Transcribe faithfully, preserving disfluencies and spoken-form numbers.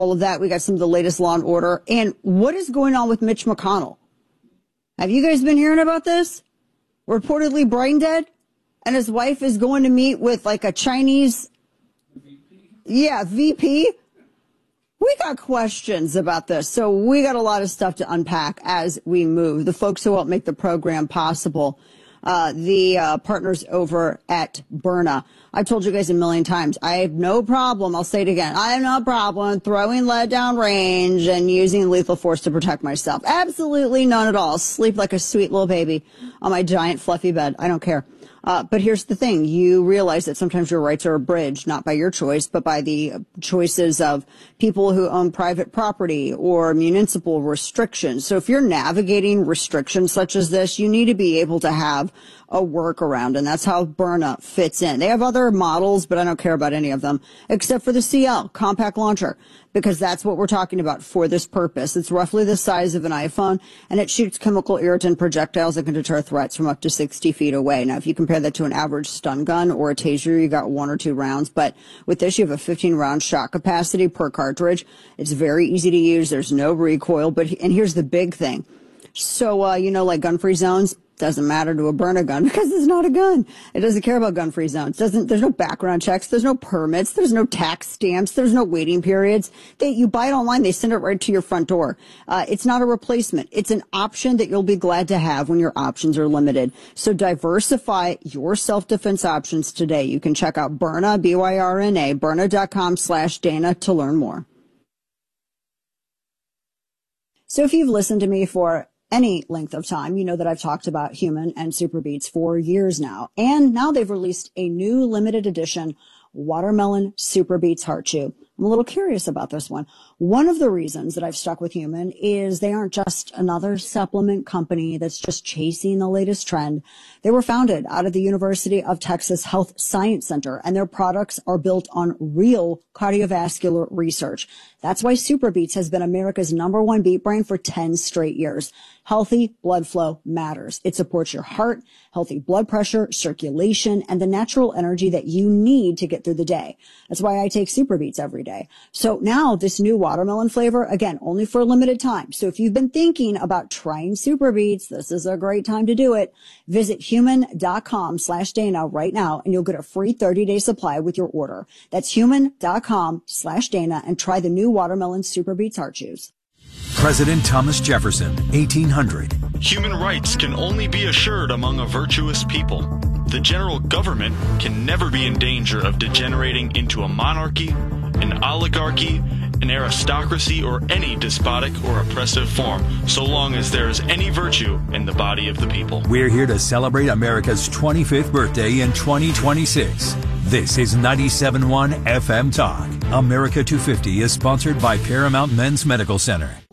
all of that. We got some of the latest Law and Order. And what is going on with Mitch McConnell? Have you guys been hearing about this? Reportedly brain dead, and his wife is going to meet with like a Chinese, yeah, V P. We got questions about this, so we got a lot of stuff to unpack as we move. The folks who help make the program possible, uh, the uh, partners over at Byrna. I've told you guys a million times, I have no problem, I'll say it again, I have no problem throwing lead down range and using lethal force to protect myself. Absolutely none at all. Sleep like a sweet little baby on my giant fluffy bed. I don't care. Uh, but here's the thing. You realize that sometimes your rights are abridged, not by your choice, but by the choices of people who own private property or municipal restrictions. So if you're navigating restrictions such as this, you need to be able to have a workaround, and that's how Byrna fits in. They have other models, but I don't care about any of them, except for the C L, Compact Launcher, because that's what we're talking about for this purpose. It's roughly the size of an iPhone, and it shoots chemical irritant projectiles that can deter threats from up to sixty feet away. Now, if you compare that to an average stun gun or a taser, you got one or two rounds, but with this, you have a fifteen round shot capacity per cartridge. It's very easy to use. There's no recoil, but, and here's the big thing. So, uh, you know, like gun-free zones, doesn't matter to a Byrna gun because it's not a gun. It doesn't care about gun-free zones. Doesn't, there's no background checks. There's no permits. There's no tax stamps. There's no waiting periods. They, you buy it online. They send it right to your front door. Uh, it's not a replacement. It's an option that you'll be glad to have when your options are limited. So diversify your self-defense options today. You can check out Byrna, B Y R N A, Byrna.com slash Dana to learn more. So if you've listened to me for any length of time, you know that I've talked about Human and SuperBeets for years now. And now they've released a new limited edition Watermelon SuperBeets Heart Chew. I'm a little curious about this one. One of the reasons that I've stuck with Human is they aren't just another supplement company that's just chasing the latest trend. They were founded out of the University of Texas Health Science Center, and their products are built on real cardiovascular research. That's why SuperBeets has been America's number one beet brand for ten straight years. Healthy blood flow matters. It supports your heart, healthy blood pressure, circulation, and the natural energy that you need to get through the day. That's why I take SuperBeets every day. So now this new watermelon flavor, again, only for a limited time. So if you've been thinking about trying SuperBeets, this is a great time to do it. Visit human.com slash Dana right now, and you'll get a free thirty day supply with your order. That's human.com slash Dana, and try the new watermelon SuperBeets Heart Chews. President Thomas Jefferson, eighteen hundred. Human rights can only be assured among a virtuous people. The general government can never be in danger of degenerating into a monarchy, an oligarchy, an aristocracy, or any despotic or oppressive form, so long as there is any virtue in the body of the people. We're here to celebrate America's twenty-fifth birthday in twenty twenty-six. This is ninety-seven point one F M Talk. America two fifty is sponsored by Paramount Men's Medical Center.